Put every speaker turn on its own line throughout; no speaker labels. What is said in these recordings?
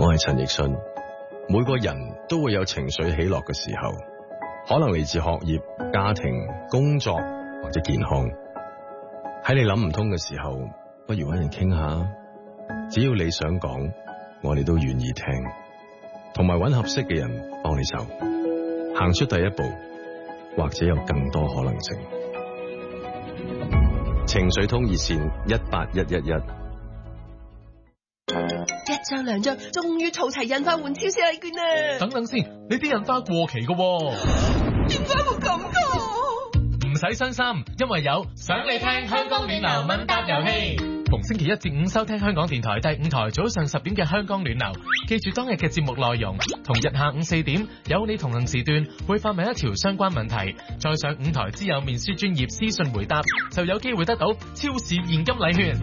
我係陳奕迅。每個人都會有情緒起落嘅時候，可能嚟自學業、家庭、工作或者健康。喺你諗唔通嘅時候，不如搵人傾下。只要你想講，我哋都願意聽，同埋搵合適嘅人幫你手，行出第一步，或者有更多可能性。情緒通熱線18111。
一張兩張，終於儲齊印花換超市禮券啦！
等等先，你啲印花過期㗎喎。
點解會咁㗎？
唔使傷心，因為有想你聽香港暖流問答遊戲。逢星期一至五收聽香港電台第5台早上10點嘅香港暖流，記住當日嘅節目內容。同日下午4點有你同行時段會發問一條相關問題，再上5台之友面書專頁私信回答，就有機會得到超市現金禮券。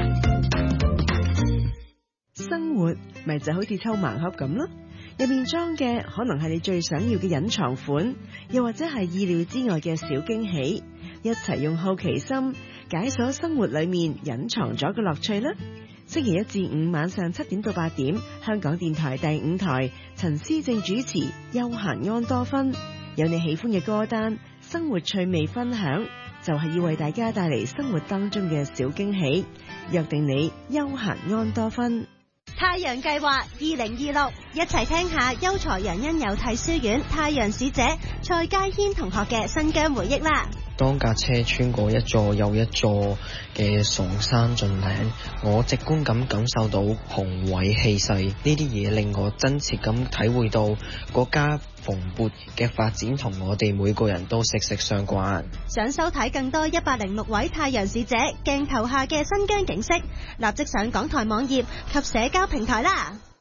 生活咪就好似抽盲盒咁咯，入面裝嘅可能係你最想要嘅隱藏款，又或者係意料之外嘅小驚喜。一齊用好奇心解鎖生活裏面隱藏咗嘅樂趣啦！星期一至五晚上7點到8點，香港電台第5台，陳思正主持《休閒安多芬》，有你喜歡嘅歌單，生活趣味分享，就係要為大家帶嚟生活當中嘅小驚喜。約定你休閒安多芬。
太陽計劃2026，一齊聽下優才人恩友體書院太陽使者蔡佳軒同學嘅新疆回憶啦。
當架車穿過一座又一座嘅崇山峻嶺，我直觀咁感受到雄偉氣勢，呢啲嘢令我真切咁體會到國家蓬勃嘅發展同我哋每個人都息息相關。
想收睇更多106位太陽使者鏡頭下嘅新疆景色，立即上港台網頁及社交平台啦。